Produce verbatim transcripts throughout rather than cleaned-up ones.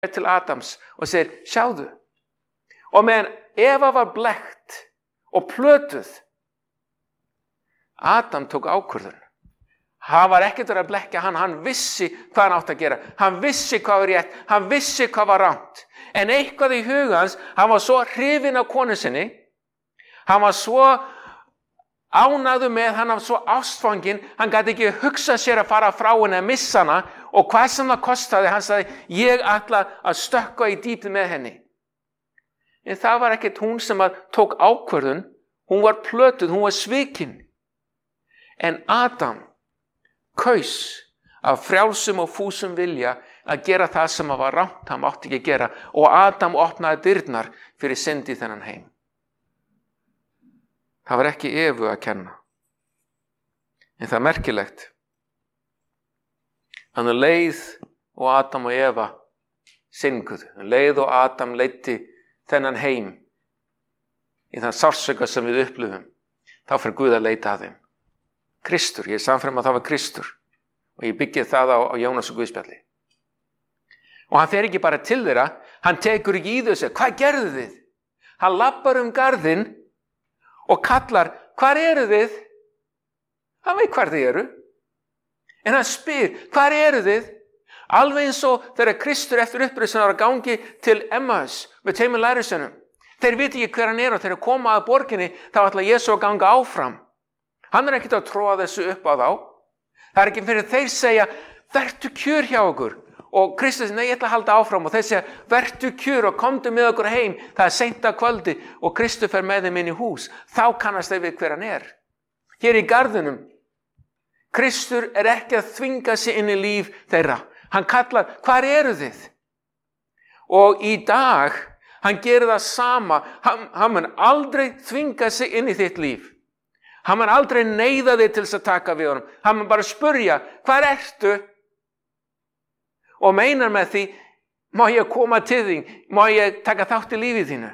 til Adams og segir, sjáðu. Og meðan Eva var blekkt og plötuð, Adam tók ákvörðun. Hann var ekkert verið að blekkja hann, hann vissi hvað hann átti að gera. Hann vissi hvað var rétt, hann vissi hvað var rangt. En eitthvað í huga hans, hann var svo hrifinn af konu sinni, hann var svo ánægður með, hann var svo ástfanginn, hann gat ekki hugsað sér að fara frá henni að missa hana og hvað sem það kostaði, hann sagði, ég ætla að stökkva í dýpið með henni. En það var ekkert hún sem að tók ákvörðun, hún var plötuð, hún var svikin. En Adam kaus af frjálsum og fúsum vilja að gera það sem var rangt, hann mátti ekki gera, og Adam opnaði dyrnar fyrir synd í þennan heim. Það var ekki Evu að kenna. En það er merkilegt. Hann leið og Adam og Eva synguðu. Hann leið og Adam leiddi þennan heim í þann sársauka sem við upplifum. Þá fer Guð að leita að þeim. Kristur, ég er samfram að það var Kristur. Og ég byggið það á, á Jónas og Guðspjalli. Og hann fer ekki bara til þeirra, hann tekur ekki í þau og segir, hvað gerðu þið? Hann lappar um garðinn og kallar, hvar eru þið? Hann veit hvar þið eru. En hann spyr, hvar eru þið? Alveg eins og þegar Kristur eftir uppreisn var að gangi til Emmaus með tveimur lærisveinum. Þeir viti ekki hver hann er og þegar koma að borginni, þá ætla Jesú að ganga áfram. Hann er ekkert að tróða þessu upp á þá. Það er ekki fyrir þeir segja, vertu kjör hjá okkur. Og Kristus, nei, ég ætla að halda áfram. Og þeir segja, vertu kjör og komdu með okkur heim. Það er seint að kvöldi og Kristus fer með þeim inn í hús. Þá kannast þeir við hver hann er. Hér í garðinum, Kristur er ekki að þvinga sig inn í líf þeirra. Hann kallar, hvar eru þið? Og í dag, hann gerir það sama. Hann, hann mun aldrei þvinga sig inn í þitt líf. Hann mun aldrei neyða þig til þess að taka við honum. Hann mun bara spurja, hvar ertu? Og meinar með því, má ég koma til þín? Má ég taka þátt í lífið þínu?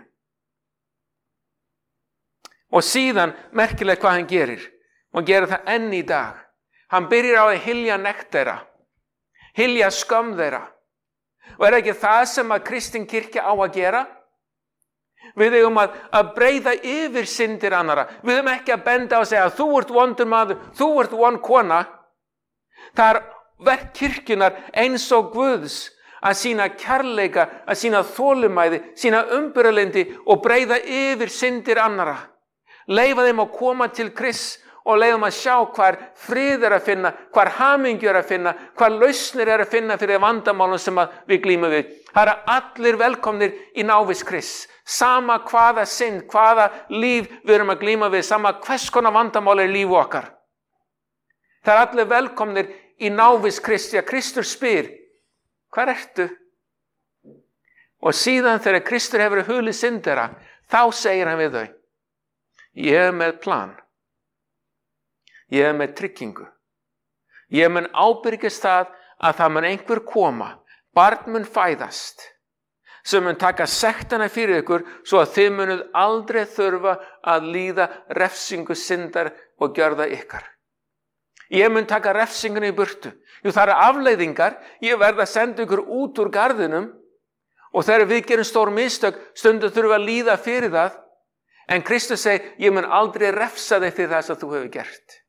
Og síðan merkilegt hvað hann gerir. Og hann gerir það enn í dag. Hann byrjar á að hylja nekt þeirra. Hylja skömm þeirra. Og er ekki það sem að kristin kirkja á að gera? Við eigum að, að breyða yfir syndir annara. Við eigum ekki að benda og segja, þú ert vondur maður, þú ert von kona. Það er verk kirkjunar eins og Guðs að sína kærleika, að sína þolumæði, sína umburðarlyndi og breyða yfir syndir annara. Leyfa þeim að koma til Krists og leyfa þeim að sjá hvar frið er að finna, hvar hamingju er að finna, hvar lausnir er að finna fyrir vandamálum sem við glímum við. Það eru allir velkomnir í návist Krists. Sama hvaða synd, hvaða líf við erum að glíma við, sama hvers konar vandamál er líf okkar. Það er allir velkomnir í návist Kristi, að Kristur spyr, hvar ertu? Og síðan þegar Kristur hefur hulið syndera, þá segir hann við þau, ég er með plan, ég er með tryggingu, ég mun ábyrgist það að það mun einhver koma, barn mun fæðast, sem mun taka sektana fyrir ykkur svo að þið munuð aldrei þurfa að líða refsingu syndar og gjörða ykkar. Ég mun taka refsinguna í burtu. Jú, það eru afleiðingar. Ég verð að senda ykkur út úr garðinum og þegar við gerum stór mistök stundum þurfa að líða fyrir það. En Kristus segir, ég mun aldrei refsa þig fyrir það sem þú hefur gert.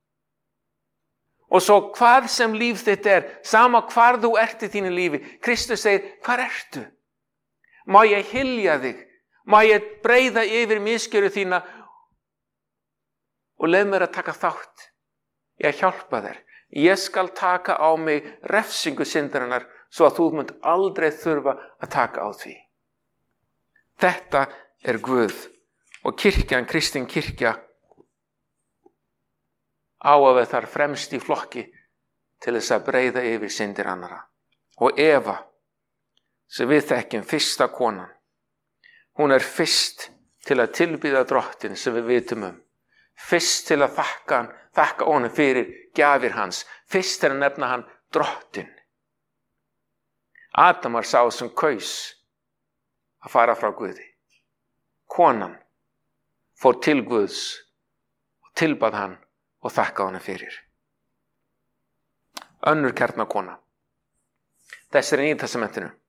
Og svo hvað sem líf þitt er, sama hvar þú ert í þínu lífi, Kristus segir, hvar ertu? Má ég hylja þig? Má ég breyða yfir misgjörðu þína og leið mér að taka þátt? Ég hjálpa þér. Ég skal taka á mig refsingu syndarinnar svo að þú munt aldrei þurfa að taka á því. Þetta er Guð og kirkjan, kristin kirkja, á að við þar fremst í flokki til þess að breyða yfir syndir annara. Og Eva, sem við þekkjum fyrsta konan, hún er fyrst til að tilbýða drottin sem við vitum um. Fyrst til að þakka hann, þakka honum fyrir gjafir hans. Fyrst til að nefna hann drottin. Adam var sá sem kaus að fara frá Guði. Konan fór til Guðs og tilbað hann og þakka honum fyrir. Önnur kjarnakona. Þess er í Nýja testamentinu.